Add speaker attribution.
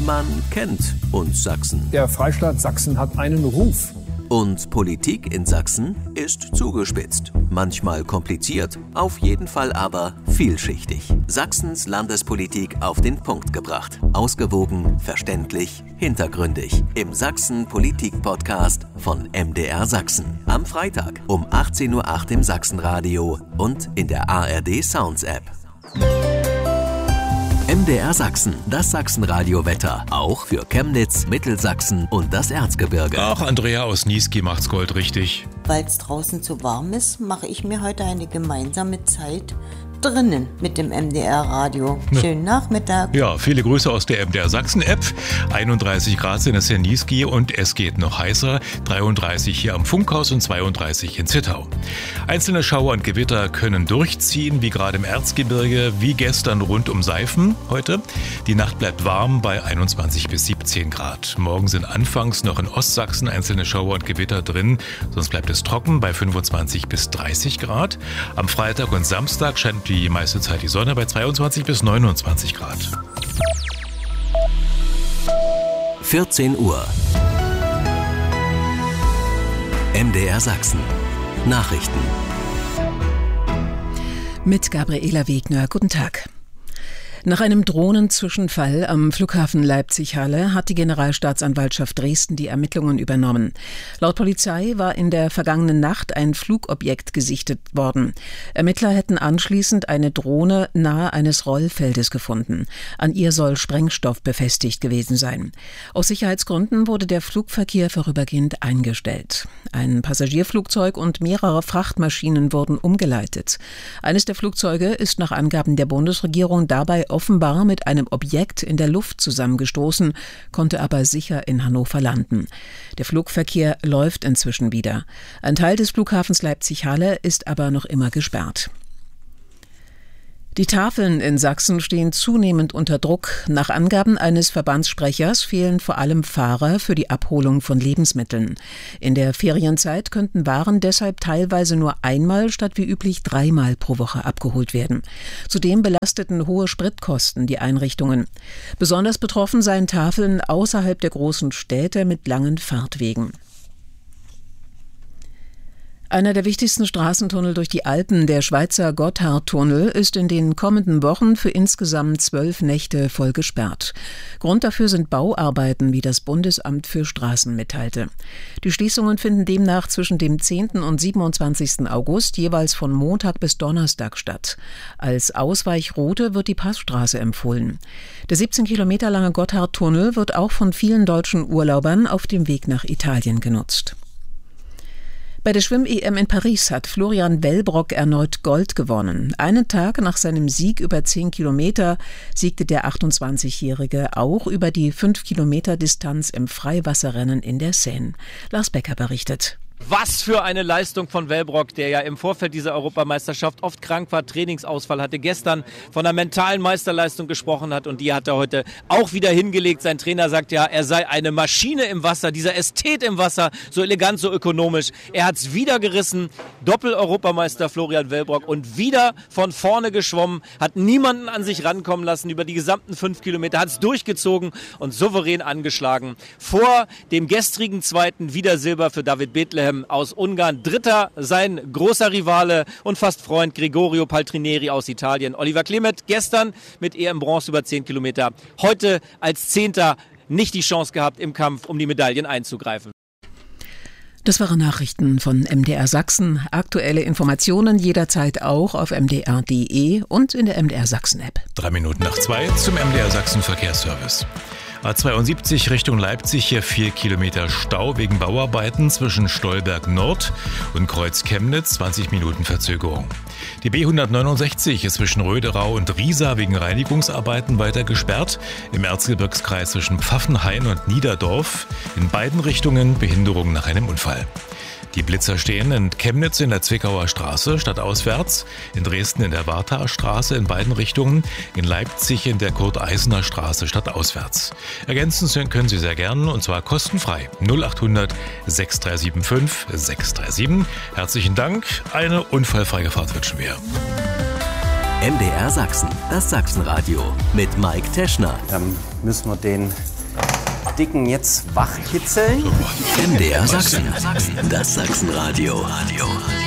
Speaker 1: Man kennt uns Sachsen.
Speaker 2: Der Freistaat Sachsen hat einen Ruf.
Speaker 1: Und Politik in Sachsen ist zugespitzt. Manchmal kompliziert, auf jeden Fall aber vielschichtig. Sachsens Landespolitik auf den Punkt gebracht. Ausgewogen, verständlich, hintergründig. Im Sachsen-Politik-Podcast von MDR Sachsen. Am Freitag um 18:08 Uhr im Sachsenradio und in der ARD Sounds App. MDR Sachsen, das Sachsenradio-Wetter. Auch für Chemnitz, Mittelsachsen und das Erzgebirge.
Speaker 3: Ach, Andrea aus Niesky macht's Gold richtig.
Speaker 4: Weil es draußen zu warm ist, mache ich mir heute eine gemeinsame Zeit drinnen mit dem MDR-Radio. Schönen Nachmittag.
Speaker 3: Ja, viele Grüße aus der MDR Sachsen-App. 31 Grad sind es in Niesky und es geht noch heißer. 33 hier am Funkhaus und 32 in Zittau. Einzelne Schauer und Gewitter können durchziehen, wie gerade im Erzgebirge, wie gestern rund um Seifen heute. Die Nacht bleibt warm bei 21 bis 17 Grad. Morgen sind anfangs noch in Ostsachsen einzelne Schauer und Gewitter drin, sonst bleibt es trocken bei 25 bis 30 Grad. Am Freitag und Samstag scheint die meiste Zeit die Sonne bei 22 bis 29 Grad.
Speaker 1: 14 Uhr. MDR Sachsen. Nachrichten.
Speaker 5: Mit Gabriela Wegner. Guten Tag. Nach einem Drohnenzwischenfall am Flughafen Leipzig-Halle hat die Generalstaatsanwaltschaft Dresden die Ermittlungen übernommen. Laut Polizei war in der vergangenen Nacht ein Flugobjekt gesichtet worden. Ermittler hätten anschließend eine Drohne nahe eines Rollfeldes gefunden. An ihr soll Sprengstoff befestigt gewesen sein. Aus Sicherheitsgründen wurde der Flugverkehr vorübergehend eingestellt. Ein Passagierflugzeug und mehrere Frachtmaschinen wurden umgeleitet. Eines der Flugzeuge ist nach Angaben der Bundesregierung dabei offenbar mit einem Objekt in der Luft zusammengestoßen, konnte aber sicher in Hannover landen. Der Flugverkehr läuft inzwischen wieder. Ein Teil des Flughafens Leipzig-Halle ist aber noch immer gesperrt. Die Tafeln in Sachsen stehen zunehmend unter Druck. Nach Angaben eines Verbandssprechers fehlen vor allem Fahrer für die Abholung von Lebensmitteln. In der Ferienzeit könnten Waren deshalb teilweise nur einmal statt wie üblich 3-mal pro Woche abgeholt werden. Zudem belasteten hohe Spritkosten die Einrichtungen. Besonders betroffen seien Tafeln außerhalb der großen Städte mit langen Fahrtwegen. Einer der wichtigsten Straßentunnel durch die Alpen, der Schweizer Gotthardtunnel, ist in den kommenden Wochen für insgesamt 12 Nächte voll gesperrt. Grund dafür sind Bauarbeiten, wie das Bundesamt für Straßen mitteilte. Die Schließungen finden demnach zwischen dem 10. und 27. August jeweils von Montag bis Donnerstag statt. Als Ausweichroute wird die Passstraße empfohlen. Der 17 Kilometer lange Gotthardtunnel wird auch von vielen deutschen Urlaubern auf dem Weg nach Italien genutzt. Bei der Schwimm-EM in Paris hat Florian Wellbrock erneut Gold gewonnen. Einen Tag nach seinem Sieg über 10 Kilometer siegte der 28-Jährige auch über die 5-Kilometer-Distanz im Freiwasserrennen in der Seine. Lars Becker berichtet.
Speaker 6: Was für eine Leistung von Wellbrock, der ja im Vorfeld dieser Europameisterschaft oft krank war, Trainingsausfall hatte, gestern von einer mentalen Meisterleistung gesprochen hat und die hat er heute auch wieder hingelegt. Sein Trainer sagt ja, er sei eine Maschine im Wasser, dieser Ästhet im Wasser, so elegant, so ökonomisch. Er hat es wieder gerissen, Doppel-Europameister Florian Wellbrock und wieder von vorne geschwommen, hat niemanden an sich rankommen lassen über die gesamten 5 Kilometer, hat es durchgezogen und souverän angeschlagen. Vor dem gestrigen zweiten wieder Silber für David Bethlehem aus Ungarn. Dritter sein großer Rivale und fast Freund Gregorio Paltrinieri aus Italien. Oliver Klemet gestern mit EM Bronze über 10 Kilometer. Heute als Zehnter nicht die Chance gehabt, im Kampf um die Medaillen einzugreifen.
Speaker 5: Das waren Nachrichten von MDR Sachsen. Aktuelle Informationen jederzeit auch auf mdr.de und in der MDR Sachsen App.
Speaker 3: 3 Minuten nach 2 zum MDR Sachsen Verkehrsservice. A72 Richtung Leipzig, hier 4 Kilometer Stau wegen Bauarbeiten zwischen Stolberg Nord und Kreuz Chemnitz, 20 Minuten Verzögerung. Die B169 ist zwischen Röderau und Riesa wegen Reinigungsarbeiten weiter gesperrt. Im Erzgebirgskreis zwischen Pfaffenhain und Niederdorf. In beiden Richtungen Behinderung nach einem Unfall. Die Blitzer stehen in Chemnitz in der Zwickauer Straße stadtauswärts, in Dresden in der Warthaer Straße in beiden Richtungen, in Leipzig in der Kurt-Eisner Straße stadtauswärts. Ergänzen können Sie sehr gern und zwar kostenfrei. 0800 6375 637. Herzlichen Dank, eine unfallfreie Fahrt wünschen wir.
Speaker 1: MDR Sachsen, das Sachsenradio mit Mike Teschner.
Speaker 7: Dann müssen wir den Dicken jetzt wachkitzeln?
Speaker 1: MDR Sachsen. Das Sachsenradio.